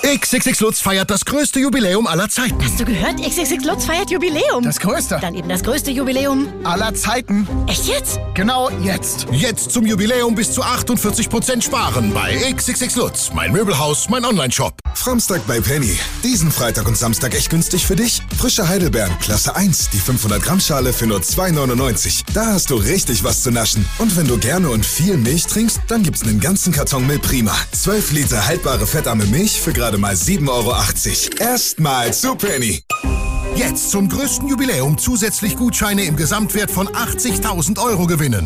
XXX Lutz feiert das größte Jubiläum aller Zeiten. Hast du gehört? XXX Lutz feiert Jubiläum. Das größte. Dann eben das größte Jubiläum aller Zeiten. Echt jetzt? Genau jetzt. Jetzt zum Jubiläum bis zu 48% sparen bei XXX Lutz. Mein Möbelhaus, mein Onlineshop. Samstag bei Penny. Diesen Freitag und Samstag echt günstig für dich? Frische Heidelbeeren, Klasse 1, die 500 Gramm Schale für nur 2,99. Da hast du richtig was zu naschen. Und wenn du gerne und viel Milch trinkst, dann gibt's einen ganzen Karton Milprima. 12 Liter haltbare fettarme Milch für gerade mal 7,80 €. Erstmal zu Penny. Jetzt zum größten Jubiläum zusätzlich Gutscheine im Gesamtwert von 80.000 € gewinnen.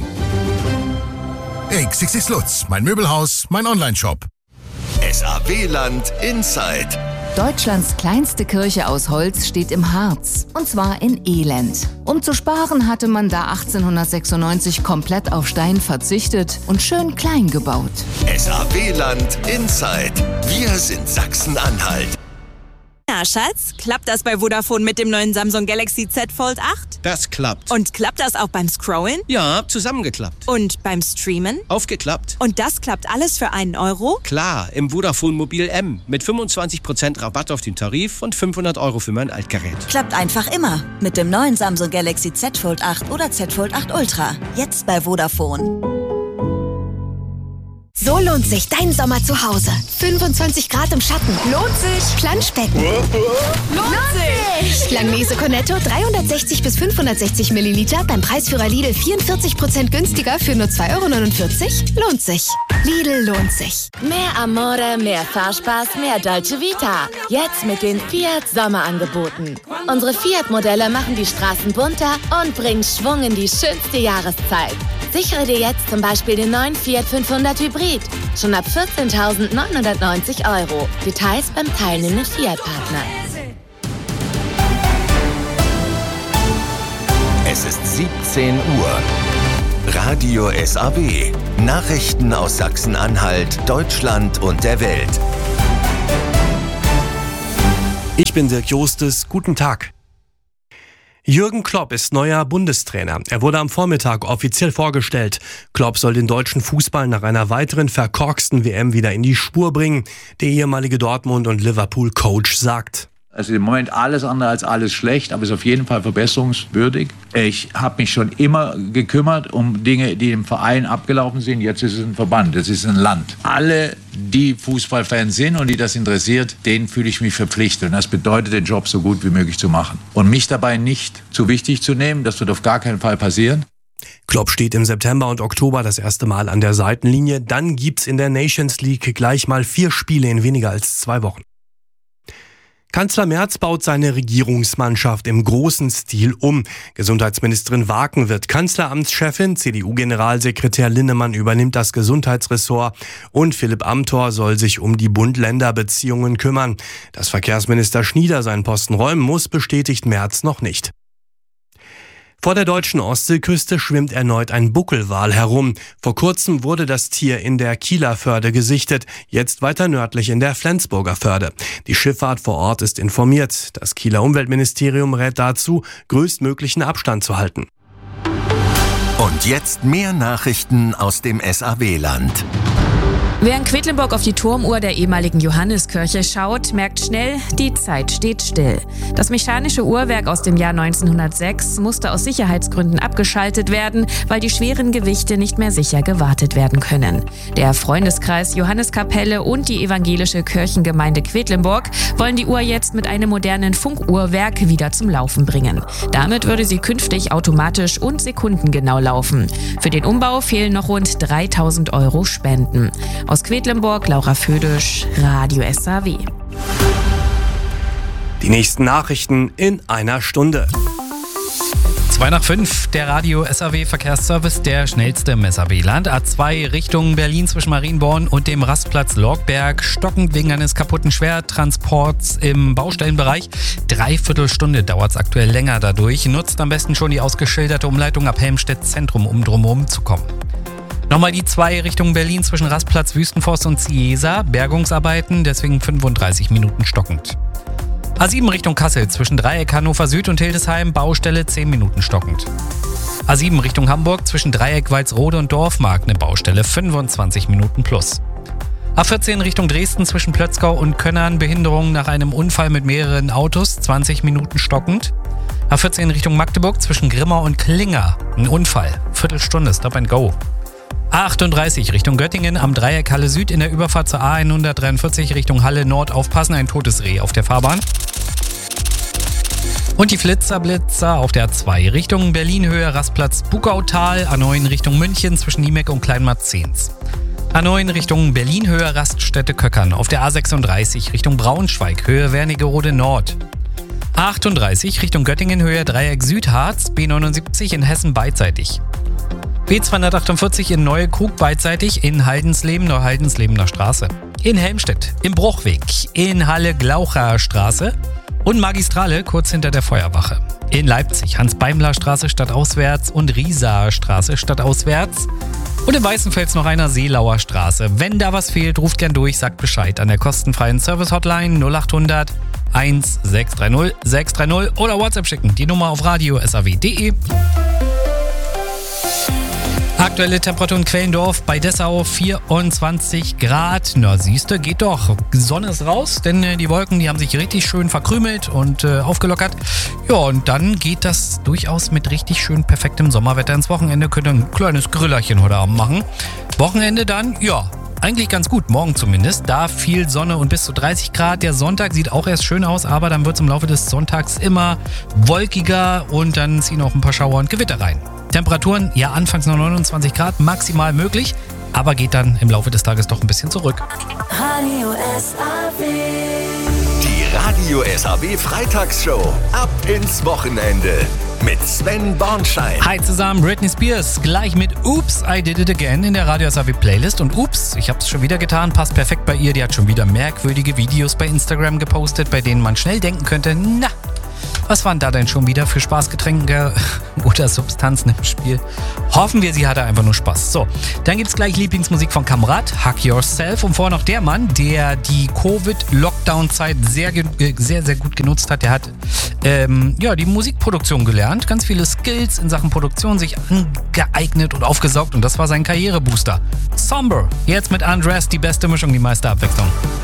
XXX Lutz, mein Möbelhaus, mein Onlineshop. SAW-Land Inside. Deutschlands kleinste Kirche aus Holz steht im Harz, und zwar in Elend. Um zu sparen, hatte man da 1896 komplett auf Stein verzichtet und schön klein gebaut. SAW-Land Inside. Wir sind Sachsen-Anhalt. Na, Schatz, klappt das bei Vodafone mit dem neuen Samsung Galaxy Z Fold 8? Das klappt. Und klappt das auch beim Scrollen? Ja, zusammengeklappt. Und beim Streamen? Aufgeklappt. Und das klappt alles für einen Euro? Klar, im Vodafone Mobil M mit 25% Rabatt auf den Tarif und 500 € für mein Altgerät. Klappt einfach immer. Mit dem neuen Samsung Galaxy Z Fold 8 oder Z Fold 8 Ultra. Jetzt bei Vodafone. So lohnt sich dein Sommer zu Hause. 25 Grad im Schatten. Lohnt sich. Planschbecken. Lohnt sich. Langnese Cornetto 360 bis 560 Milliliter beim Preisführer Lidl 44% günstiger für nur 2,49 €. Lohnt sich. Lidl lohnt sich. Mehr Amore, mehr Fahrspaß, mehr Dolce Vita. Jetzt mit den Fiat Sommerangeboten. Unsere Fiat-Modelle machen die Straßen bunter und bringen Schwung in die schönste Jahreszeit. Sichere dir jetzt zum Beispiel den neuen Fiat 500 Hybrid. Schon ab 14.990 €. Details beim teilnehmenden Fiat-Partner. Es ist 17 Uhr. Radio SAW. Nachrichten aus Sachsen-Anhalt, Deutschland und der Welt. Ich bin Dirk Jostes. Guten Tag. Jürgen Klopp ist neuer Bundestrainer. Er wurde am Vormittag offiziell vorgestellt. Klopp soll den deutschen Fußball nach einer weiteren verkorksten WM wieder in die Spur bringen. Der ehemalige Dortmund- und Liverpool-Coach sagt: Also im Moment alles andere als alles schlecht, aber ist auf jeden Fall verbesserungswürdig. Ich habe mich schon immer gekümmert um Dinge, die im Verein abgelaufen sind. Jetzt ist es ein Verband, es ist ein Land. Alle, die Fußballfans sind und die das interessiert, denen fühle ich mich verpflichtet. Und das bedeutet, den Job so gut wie möglich zu machen. Und mich dabei nicht zu wichtig zu nehmen, das wird auf gar keinen Fall passieren. Klopp steht im September und Oktober das erste Mal an der Seitenlinie. Dann gibt's in der Nations League gleich mal 4 Spiele in weniger als 2 Wochen. Kanzler Merz baut seine Regierungsmannschaft im großen Stil um. Gesundheitsministerin Waken wird Kanzleramtschefin, CDU-Generalsekretär Linnemann übernimmt das Gesundheitsressort und Philipp Amthor soll sich um die Bund-Länder-Beziehungen kümmern. Dass Verkehrsminister Schnieder seinen Posten räumen muss, bestätigt Merz noch nicht. Vor der deutschen Ostseeküste schwimmt erneut ein Buckelwal herum. Vor kurzem wurde das Tier in der Kieler Förde gesichtet, jetzt weiter nördlich in der Flensburger Förde. Die Schifffahrt vor Ort ist informiert. Das Kieler Umweltministerium rät dazu, größtmöglichen Abstand zu halten. Und jetzt mehr Nachrichten aus dem SAW-Land. Wer in Quedlinburg auf die Turmuhr der ehemaligen Johanneskirche schaut, merkt schnell, die Zeit steht still. Das mechanische Uhrwerk aus dem Jahr 1906 musste aus Sicherheitsgründen abgeschaltet werden, weil die schweren Gewichte nicht mehr sicher gewartet werden können. Der Freundeskreis Johanneskapelle und die evangelische Kirchengemeinde Quedlinburg wollen die Uhr jetzt mit einem modernen Funkuhrwerk wieder zum Laufen bringen. Damit würde sie künftig automatisch und sekundengenau laufen. Für den Umbau fehlen noch rund 3.000 € Spenden. Aus Quedlinburg, Laura Födisch, Radio SAW. Die nächsten Nachrichten in einer Stunde. 2:05, der Radio SAW Verkehrsservice, der schnellste im SAW-Land. A2 Richtung Berlin zwischen Marienborn und dem Rastplatz Lorgberg. Stockend wegen eines kaputten Schwertransports im Baustellenbereich. 3/4 Stunde dauert es aktuell länger dadurch. Nutzt am besten schon die ausgeschilderte Umleitung ab Helmstedt Zentrum, um drumherum zu kommen. Nochmal die 2 Richtung Berlin zwischen Rastplatz Wüstenforst und Ciesa. Bergungsarbeiten, deswegen 35 Minuten stockend. A7 Richtung Kassel zwischen Dreieck Hannover Süd und Hildesheim. Baustelle 10 Minuten stockend. A7 Richtung Hamburg zwischen Dreieck Walsrode und Dorfmark. Eine Baustelle 25 Minuten plus. A14 Richtung Dresden zwischen Plötzkau und Könnern, Behinderung nach einem Unfall mit mehreren Autos, 20 Minuten stockend. A14 Richtung Magdeburg zwischen Grimma und Klinger, ein Unfall, Viertelstunde, Stop and Go. A38 Richtung Göttingen am Dreieck Halle Süd in der Überfahrt zur A143 Richtung Halle Nord aufpassen, ein totes Reh auf der Fahrbahn. Und die Blitzer auf der A2 Richtung Berlin-Höhe Rastplatz Bugautal, A9 Richtung München zwischen Niemek und Kleinmarzens. A9 Richtung Berlin-Höhe Raststätte Köckern, auf der A36 Richtung Braunschweig, Höhe Wernigerode Nord. A38 Richtung Göttingen, Höhe Dreieck Südharz, B79 in Hessen beidseitig. B248 in Neuekrug beidseitig, in Haldensleben, Neuhaldenslebener Straße. In Helmstedt, im Bruchweg, in Halle-Glaucher Straße und Magistrale kurz hinter der Feuerwache. In Leipzig, Hans-Beimler-Straße stadtauswärts und Riesaer Straße stadtauswärts. Und in Weißenfels noch einer Seelauer Straße. Wenn da was fehlt, ruft gern durch, sagt Bescheid an der kostenfreien Service-Hotline 0800 1630 630 oder WhatsApp schicken. Die Nummer auf radio.saw.de. Aktuelle Temperatur in Quellendorf bei Dessau 24 Grad. Na siehste, geht doch. Sonne ist raus, denn die Wolken, die haben sich richtig schön verkrümelt und aufgelockert. Ja, und dann geht das durchaus mit richtig schön perfektem Sommerwetter ins Wochenende. Könnt ihr ein kleines Grillerchen heute Abend machen. Wochenende dann, ja, eigentlich ganz gut, morgen zumindest. Da viel Sonne und bis zu 30 Grad. Der Sonntag sieht auch erst schön aus, aber dann wird es im Laufe des Sonntags immer wolkiger und dann ziehen auch ein paar Schauer und Gewitter rein. Temperaturen, ja, anfangs noch 29 Grad, maximal möglich, aber geht dann im Laufe des Tages doch ein bisschen zurück. Radio SAW. Die Radio SAW Freitagsshow. Ab ins Wochenende. Mit Sven Bornschein. Hi zusammen, Britney Spears. Gleich mit Oops, I Did It Again in der Radio SAW Playlist. Und Oops, ich hab's schon wieder getan, passt perfekt bei ihr. Die hat schon wieder merkwürdige Videos bei Instagram gepostet, bei denen man schnell denken könnte, na, was waren da denn schon wieder für Spaßgetränke oder Substanzen im Spiel? Hoffen wir, sie hatte einfach nur Spaß. So, dann gibt's gleich Lieblingsmusik von Kamrat, Hug Yourself. Und vorher noch der Mann, der die Covid-Lockdown-Zeit sehr gut genutzt hat. Der hat die Musikproduktion gelernt, ganz viele Skills in Sachen Produktion sich angeeignet und aufgesaugt. Und das war sein Karrierebooster. Somber, jetzt mit Undressed, die beste Mischung, die meiste Abwechslung.